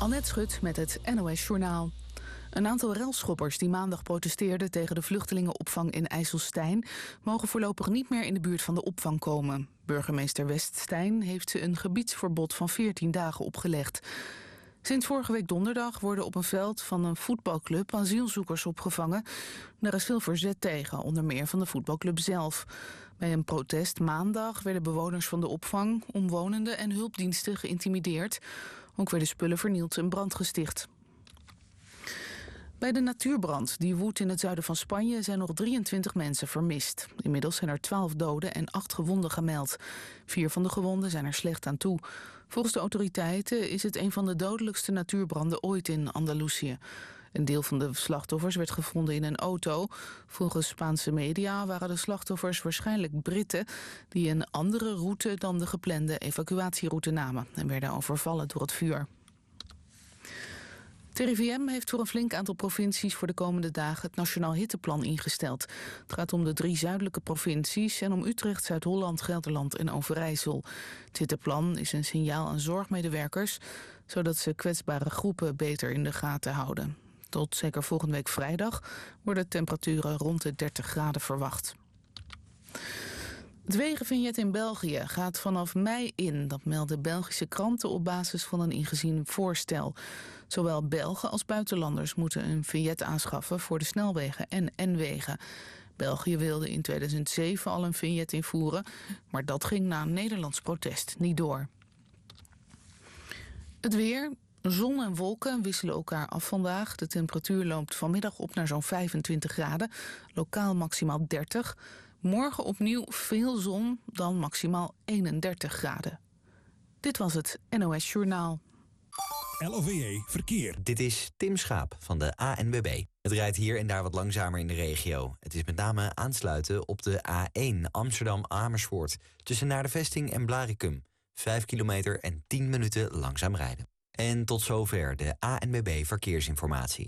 Annette Schut met het NOS Journaal. Een aantal relschoppers die maandag protesteerden tegen de vluchtelingenopvang in IJsselstein mogen voorlopig niet meer in de buurt van de opvang komen. Burgemeester Weststein heeft ze een gebiedsverbod van 14 dagen opgelegd. Sinds vorige week donderdag worden op een veld van een voetbalclub asielzoekers opgevangen. Daar is veel verzet tegen, onder meer van de voetbalclub zelf. Bij een protest maandag werden bewoners van de opvang, omwonenden en hulpdiensten geïntimideerd. Ook werden spullen vernield en brand gesticht. Bij de natuurbrand die woedt in het zuiden van Spanje zijn nog 23 mensen vermist. Inmiddels zijn er 12 doden en 8 gewonden gemeld. 4 van de gewonden zijn er slecht aan toe. Volgens de autoriteiten is het een van de dodelijkste natuurbranden ooit in Andalusië. Een deel van de slachtoffers werd gevonden in een auto. Volgens Spaanse media waren de slachtoffers waarschijnlijk Britten die een andere route dan de geplande evacuatieroute namen en werden overvallen door het vuur. Het RIVM heeft voor een flink aantal provincies voor de komende dagen het Nationaal Hitteplan ingesteld. Het gaat om de 3 zuidelijke provincies en om Utrecht, Zuid-Holland, Gelderland en Overijssel. Het hitteplan is een signaal aan zorgmedewerkers, zodat ze kwetsbare groepen beter in de gaten houden. Tot zeker volgende week vrijdag worden temperaturen rond de 30 graden verwacht. Het wegenvignet in België gaat vanaf mei in. Dat melden Belgische kranten op basis van een ingezien voorstel. Zowel Belgen als buitenlanders moeten een vignet aanschaffen voor de snelwegen en N-wegen. België wilde in 2007 al een vignet invoeren, maar dat ging na een Nederlands protest niet door. Het weer. Zon en wolken wisselen elkaar af vandaag. De temperatuur loopt vanmiddag op naar zo'n 25 graden. Lokaal maximaal 30. Morgen opnieuw veel zon, dan maximaal 31 graden. Dit was het NOS Journaal. LOVE Verkeer. Dit is Tim Schaap van de ANWB. Het rijdt hier en daar wat langzamer in de regio. Het is met name aansluiten op de A1 Amsterdam-Amersfoort. Tussen Naar de Vesting en Blaricum. 5 kilometer en 10 minuten langzaam rijden. En tot zover de ANWB Verkeersinformatie.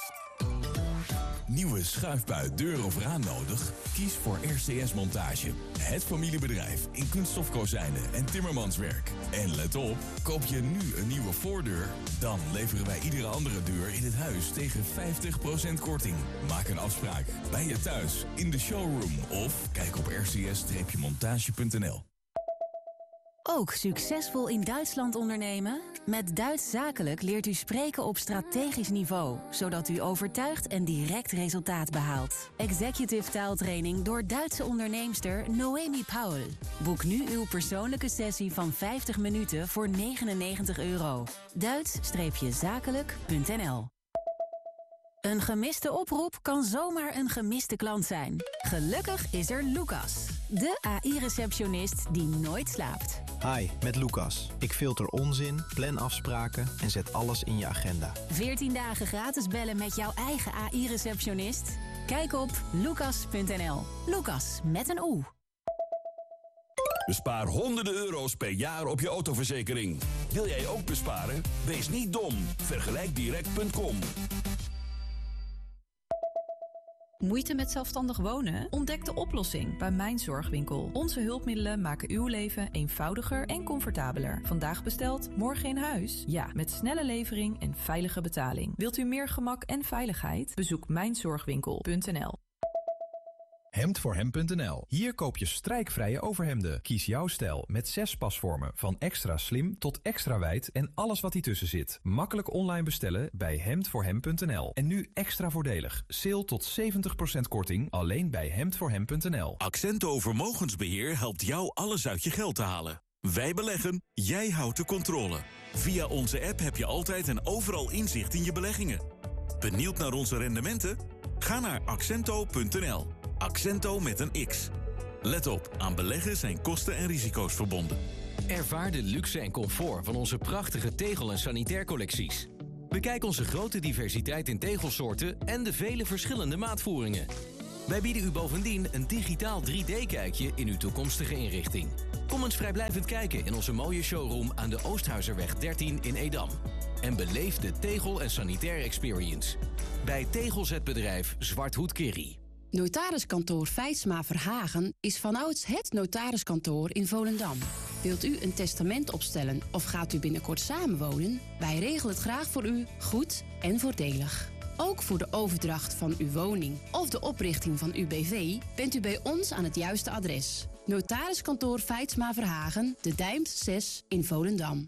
Nieuwe schuifbui, deur of raam nodig? Kies voor RCS Montage. Het familiebedrijf in kunststofkozijnen en timmermanswerk. En let op, koop je nu een nieuwe voordeur, dan leveren wij iedere andere deur in het huis tegen 50% korting. Maak een afspraak bij je thuis, in de showroom of kijk op rcs-montage.nl. Ook succesvol in Duitsland ondernemen? Met Duits Zakelijk leert u spreken op strategisch niveau, zodat u overtuigt en direct resultaat behaalt. Executive taaltraining door Duitse onderneemster Noemi Paul. Boek nu uw persoonlijke sessie van 50 minuten voor €99. Duits-zakelijk.nl. Een gemiste oproep kan zomaar een gemiste klant zijn. Gelukkig is er Lucas, de AI-receptionist die nooit slaapt. Hi, met Lucas. Ik filter onzin, plan afspraken en zet alles in je agenda. 14 dagen gratis bellen met jouw eigen AI-receptionist? Kijk op lucas.nl. Lucas met een O. Bespaar honderden euro's per jaar op je autoverzekering. Wil jij ook besparen? Wees niet dom. Vergelijkdirect.com. Moeite met zelfstandig wonen? Ontdek de oplossing bij Mijn Zorgwinkel. Onze hulpmiddelen maken uw leven eenvoudiger en comfortabeler. Vandaag besteld, morgen in huis? Ja, met snelle levering en veilige betaling. Wilt u meer gemak en veiligheid? Bezoek mijnzorgwinkel.nl. Hemdvoorhem.nl. Hier koop je strijkvrije overhemden. Kies jouw stijl met 6 pasvormen. Van extra slim tot extra wijd en alles wat ertussen zit. Makkelijk online bestellen bij Hemdvoorhem.nl. En nu extra voordelig. Sale tot 70% korting alleen bij Hemdvoorhem.nl. Accento Vermogensbeheer helpt jou alles uit je geld te halen. Wij beleggen, jij houdt de controle. Via onze app heb je altijd en overal inzicht in je beleggingen. Benieuwd naar onze rendementen? Ga naar accento.nl. Accento met een X. Let op, aan beleggen zijn kosten en risico's verbonden. Ervaar de luxe en comfort van onze prachtige tegel- en sanitaircollecties. Bekijk onze grote diversiteit in tegelsoorten en de vele verschillende maatvoeringen. Wij bieden u bovendien een digitaal 3D-kijkje in uw toekomstige inrichting. Kom eens vrijblijvend kijken in onze mooie showroom aan de Oosthuizerweg 13 in Edam. En beleef de tegel- en sanitair experience. Bij tegelzetbedrijf Zwarthoed Kerry. Notariskantoor Feitsma Verhagen is vanouds het notariskantoor in Volendam. Wilt u een testament opstellen of gaat u binnenkort samenwonen? Wij regelen het graag voor u, goed en voordelig. Ook voor de overdracht van uw woning of de oprichting van uw BV bent u bij ons aan het juiste adres. Notariskantoor Feitsma Verhagen, De Dijmt 6 in Volendam.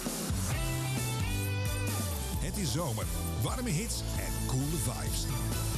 Het is zomer, warme hits en coole vibes.